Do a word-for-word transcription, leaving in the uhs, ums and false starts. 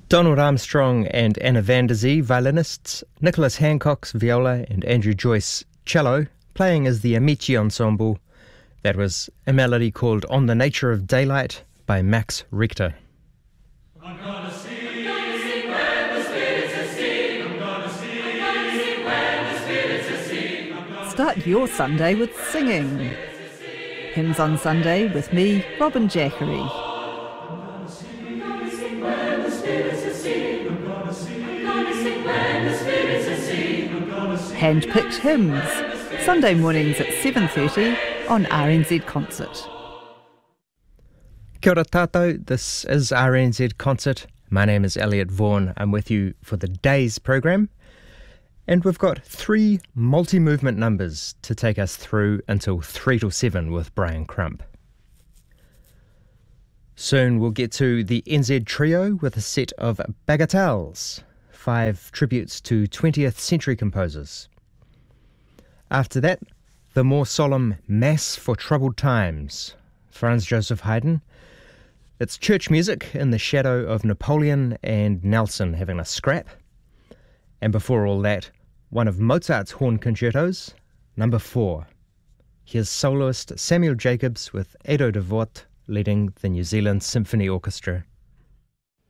Donald Armstrong and Anna van der Zee, violinists, Nicholas Hancock's viola and Andrew Joyce, cello, playing as the Amici Ensemble. That was a melody called On the Nature of Daylight by Max Richter. I'm gonna sing, I'm gonna sing when the spirits are sing. I'm gonna sing, I'm gonna sing when the spirits are sing. I'm gonna Start your Sunday with singing. Hymns on Sunday with me, Robin Jackery. Hand-picked hymns, Sunday mornings at seven thirty on R N Z Concert. Kia ora tātou, this is R N Z Concert. My name is Elliot Vaughan. I'm with you for the day's program. And we've got three multi-movement numbers to take us through until three till seven with Brian Crump. Soon we'll get to the N Z Trio with a set of bagatelles, five tributes to twentieth century composers. After that, the more solemn Mass for Troubled Times, Franz Joseph Haydn. It's church music in the shadow of Napoleon and Nelson having a scrap. And before all that, one of Mozart's horn concertos, number four. Here's soloist Samuel Jacobs with Edo de Voort leading the New Zealand Symphony Orchestra.